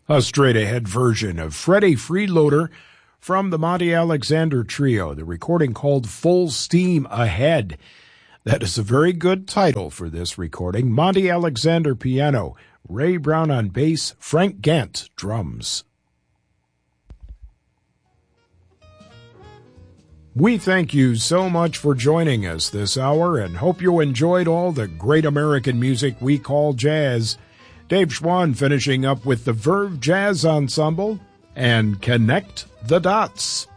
A straight-ahead version of Freddie Freeloader from the Monty Alexander Trio, the recording called Full Steam Ahead. That is a very good title for this recording. Monty Alexander piano, Ray Brown on bass, Frank Gant drums. We thank you so much for joining us this hour and hope you enjoyed all the great American music we call jazz. Dave Schwann finishing up with the Verve Jazz Ensemble and Connect the Dots.